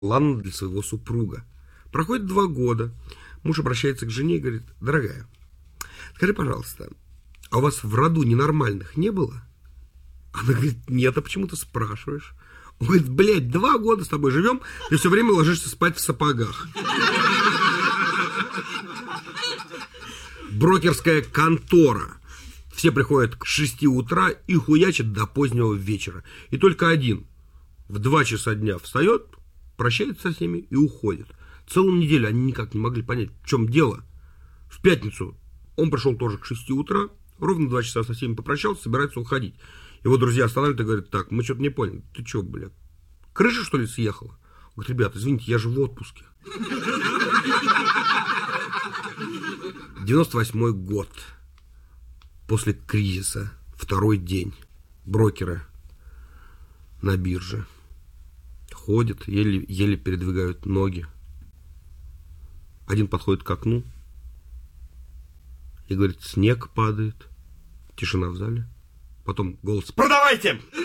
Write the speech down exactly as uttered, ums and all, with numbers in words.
план для своего супруга. Проходит два года. Муж обращается к жене и говорит: дорогая, скажи, пожалуйста, а у вас в роду ненормальных не было? Она говорит: нет, а почему ты спрашиваешь? Он говорит: блядь, два года с тобой живем, ты все время ложишься спать в сапогах. Брокерская контора. Все приходят к шести утра и хуячат до позднего вечера. И только один в два часа дня встает, прощается со всеми и уходит. Целую неделю они никак не могли понять, в чем дело. В пятницу он пришел тоже к шести утра, ровно два часа со всеми попрощался, собирается уходить. Его друзья останавливают и говорят: так, мы что-то не поняли, ты что, блядь, крыша, что ли, съехала? Он говорит: ребята, извините, я же в отпуске. девяносто восьмой год. После кризиса. Второй день. Брокеры на бирже ходят, еле, еле передвигают ноги. Один подходит к окну и говорит: снег падает. Тишина в зале. Потом голос: продавайте!